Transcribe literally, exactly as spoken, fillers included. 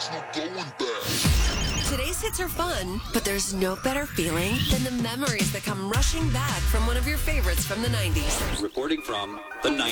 there's no going back. Today's hits are fun, but there's no better feeling than the memories that come rushing back from one of your favorites from the nineties. Reporting from the nineties.